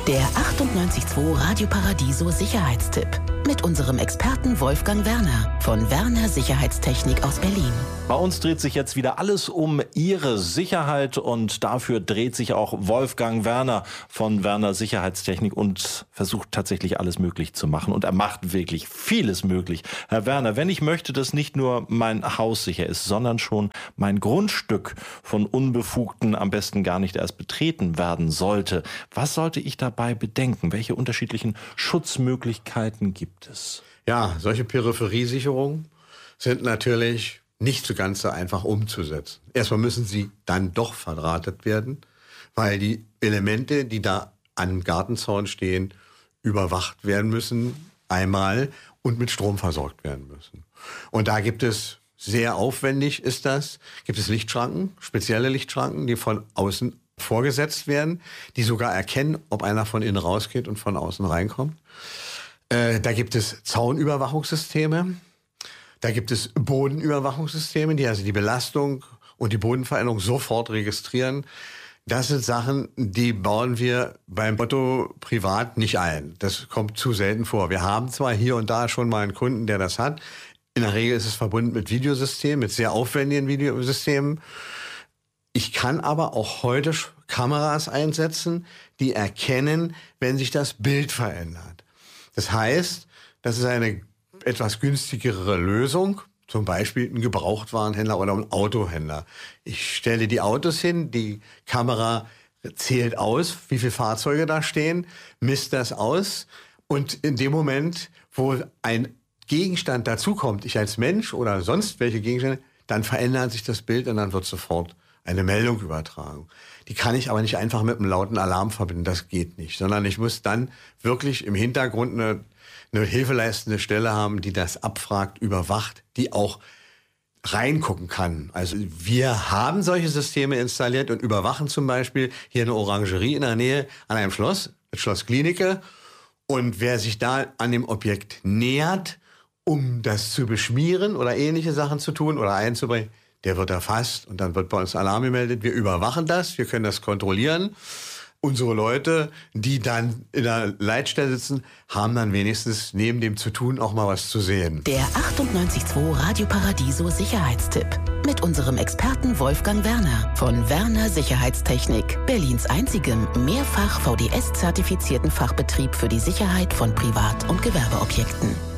Der 98.2 Radio Paradiso Sicherheitstipp mit unserem Experten Wolfgang Werner von Werner Sicherheitstechnik aus Berlin. Bei uns dreht sich jetzt wieder alles um Ihre Sicherheit und dafür dreht sich auch Wolfgang Werner von Werner Sicherheitstechnik und versucht tatsächlich alles möglich zu machen und er macht wirklich vieles möglich. Herr Werner, wenn ich möchte, dass nicht nur mein Haus sicher ist, sondern schon mein Grundstück von Unbefugten am besten gar nicht erst betreten werden sollte, was sollte ich dabei bedenken? Welche unterschiedlichen Schutzmöglichkeiten gibt es? Ja, solche Peripheriesicherungen sind natürlich nicht so ganz so einfach umzusetzen. Erstmal müssen sie dann doch verdrahtet werden, weil die Elemente, die da am Gartenzaun stehen, überwacht werden müssen, einmal und mit Strom versorgt werden müssen. Und da gibt es, sehr aufwendig ist das, gibt es Lichtschranken, spezielle Lichtschranken, die von außen vorgesetzt werden, die sogar erkennen, ob einer von innen rausgeht und von außen reinkommt. Da gibt es Zaunüberwachungssysteme, da gibt es Bodenüberwachungssysteme, die also die Belastung und die Bodenveränderung sofort registrieren. Das sind Sachen, die bauen wir beim Otto privat nicht ein. Das kommt zu selten vor. Wir haben zwar hier und da schon mal einen Kunden, der das hat. In der Regel ist es verbunden mit Videosystemen, mit sehr aufwendigen Videosystemen. Ich kann aber auch heute Kameras einsetzen, die erkennen, wenn sich das Bild verändert. Das heißt, das ist eine etwas günstigere Lösung, zum Beispiel ein Gebrauchtwarenhändler oder ein Autohändler. Ich stelle die Autos hin, die Kamera zählt aus, wie viele Fahrzeuge da stehen, misst das aus und in dem Moment, wo ein Gegenstand dazukommt, ich als Mensch oder sonst welche Gegenstände, dann verändert sich das Bild und dann wird sofort eine Meldung übertragen. Die kann ich aber nicht einfach mit einem lauten Alarm verbinden, das geht nicht, sondern ich muss dann wirklich im Hintergrund eine hilfeleistende Stelle haben, die das abfragt, überwacht, die auch reingucken kann. Also wir haben solche Systeme installiert und überwachen zum Beispiel hier eine Orangerie in der Nähe an einem Schloss, das Schloss Glienicke. Und wer sich da an dem Objekt nähert, um das zu beschmieren oder ähnliche Sachen zu tun oder einzubringen, der wird erfasst und dann wird bei uns Alarm gemeldet. Wir überwachen das, wir können das kontrollieren. Unsere Leute, die dann in der Leitstelle sitzen, haben dann wenigstens neben dem zu tun auch mal was zu sehen. Der 98.2 Radio Paradiso Sicherheitstipp mit unserem Experten Wolfgang Werner von Werner Sicherheitstechnik, Berlins einzigem mehrfach VDS-zertifizierten Fachbetrieb für die Sicherheit von Privat- und Gewerbeobjekten.